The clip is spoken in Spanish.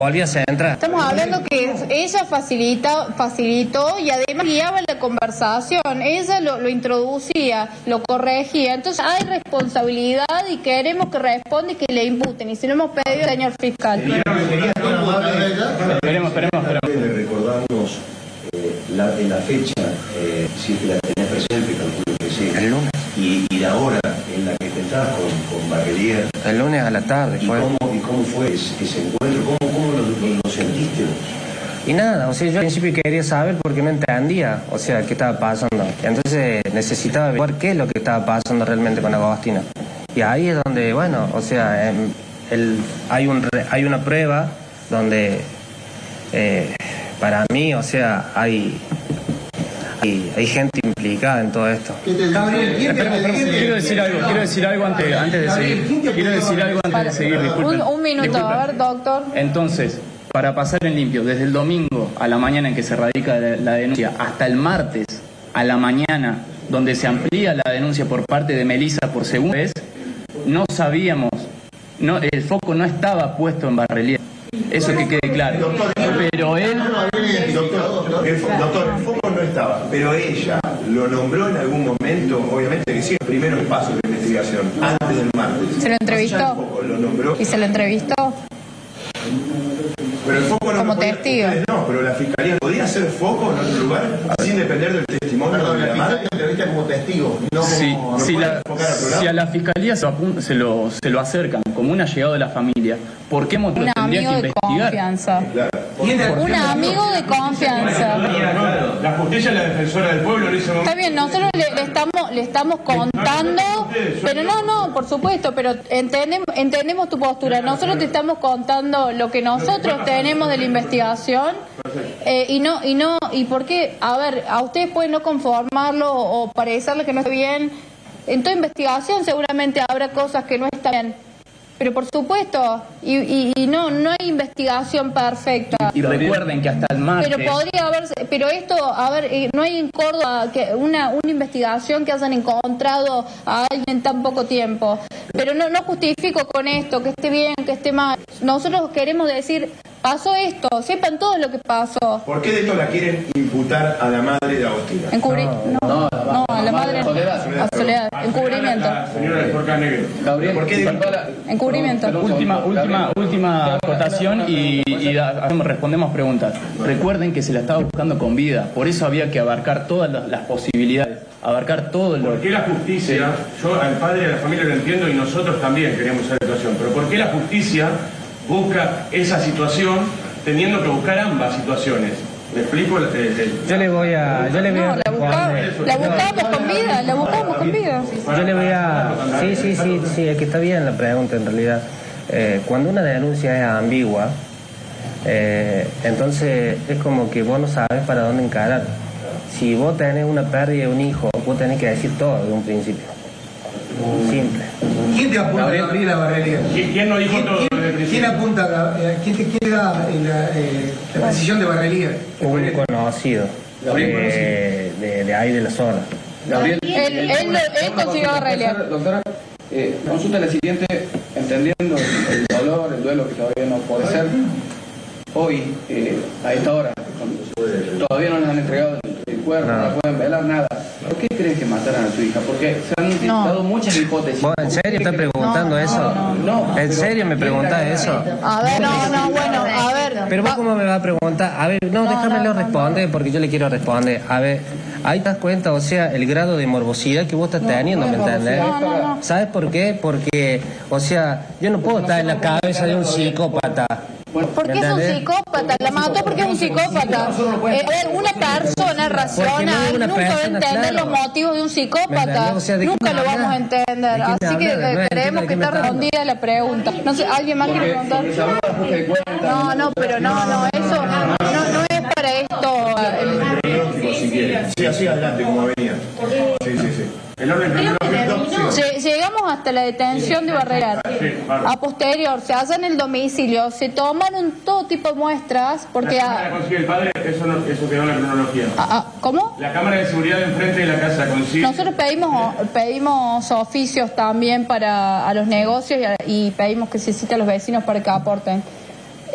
volví a centrar. Estamos hablando que ella facilitó y además guiaba la conversación. Ella lo introducía, lo corregía. Entonces hay responsabilidad y queremos que responda y que le imputen. Y si lo hemos pedido al señor fiscal. Esperemos. Le recordamos en la fecha, si es que la tenés presente, calculo que sí. El lunes. Y la hora en la que te estabas con Barrelier. El lunes a la tarde. ¿Y cómo fue ese encuentro? ¿Cómo lo sentiste? Y nada, o sea, yo al principio quería saber porque no entendía, o sea, qué estaba pasando. Entonces necesitaba averiguar qué es lo que estaba pasando realmente con Agostina. Y ahí es donde, bueno, o sea, hay una prueba donde para mí, o sea, hay gente implicada en todo esto. Quiero decir algo antes de seguir. Disculpen. Un minuto, a ver, doctor. Entonces, para pasar en limpio, desde el domingo a la mañana en que se radica la denuncia hasta el martes a la mañana, donde se amplía la denuncia por parte de Melissa por segunda vez, no sabíamos, el foco no estaba puesto en Barrelier. Eso que quede claro. Pero él... Doctor, el foco no estaba, pero ella lo nombró en algún momento, obviamente que sí, el primero paso de la investigación, antes del martes. ¿Se lo entrevistó? Lo nombró. ¿Y se lo entrevistó? Pero el foco no como testigo. No, pero la fiscalía podía hacer foco en otro lugar sin depender del testimonio de la madre. Entrevista como testigo, no como si a la fiscalía se lo acercan como un allegado de la familia, ¿por qué motivo tendría que investigar? Un amigo de confianza. La justicia es la defensora del pueblo. Está bien, nosotros le estamos contando, pero no, por supuesto, pero entendemos tu postura. Nosotros te estamos contando lo que nosotros tenemos de la investigación y por qué, a ver, a ustedes pueden no conformarlo o parecerle que no está bien. En toda investigación seguramente habrá cosas que no están bien. Pero por supuesto, y no hay investigación perfecta. Y recuerden que hasta el martes... Pero podría haberse, pero esto, a ver, no hay en Córdoba una investigación que hayan encontrado a alguien en tan poco tiempo. Pero no justifico con esto, que esté bien, que esté mal. Nosotros queremos decir, pasó esto, sepan todo lo que pasó. ¿Por qué de esto la quieren imputar a la madre de Agostina? No, a la madre, a Soledad, encubrimiento. Señora de Jorge Negro. Gabriel, ¿por qué encubrimiento? Última acotación y respondemos preguntas. Recuerden que se la estaba buscando con vida, por eso había que abarcar todas las posibilidades, abarcar todo lo... ¿Por qué la justicia, yo al padre y a la familia lo entiendo y nosotros también queremos esa situación, pero por qué la justicia busca esa situación teniendo que buscar ambas situaciones? ¿Me explico? Yo le voy a la buscamos con vida, Yo le voy a... Sí, es que está bien la pregunta en realidad. Cuando una denuncia es ambigua, entonces es como que vos no sabes para dónde encarar. Si vos tenés una pérdida de un hijo, vos tenés que decir todo de un principio. Simple. ¿Quién te apunta a abrir la barrería? ¿Quién no dijo todo desde el principio? ¿Quién apunta? ¿Quién te da la precisión de barrería? Un conocido de ahí de la zona. Gabriel, él consiguió Barrelia. Doctora, consulta la siguiente, entendiendo el dolor, el duelo que todavía no puede ser. Hoy, a esta hora, todavía no les han entregado el cuerpo, no la pueden velar, nada. ¿Por qué crees que mataran a tu hija? Porque se han dado muchas hipótesis. ¿Vos en serio estás preguntando eso? No. ¿En serio me preguntás eso? A ver, bueno, a ver. Pero vos cómo me vas a preguntar, a ver, déjamelo responder porque yo le quiero responder. A ver, ahí te das cuenta, o sea, el grado de morbosidad que vos estás teniendo, ¿me entendés? ¿Sabes por qué? Porque, o sea, yo no puedo estar en la cabeza de un psicópata. Porque es un psicópata, la mató porque es un psicópata. Una persona racional nunca va a entender los motivos de un psicópata. Nunca lo vamos a entender. Así que creemos que está respondida la pregunta. No sé, ¿alguien más quiere preguntar? Pero eso no es para esto. Sí, así adelante, como venía. Sí. El orden cronológico. Llegamos hasta la detención de Barrelar. A posterior, se hace en el domicilio, se tomaron todo tipo de muestras, porque... ¿La cámara consigue el padre? Eso quedó en la cronología. ¿Cómo? La cámara de seguridad de enfrente de la casa consigue... Nosotros pedimos oficios también para a los negocios y pedimos que se cite a los vecinos para que aporten.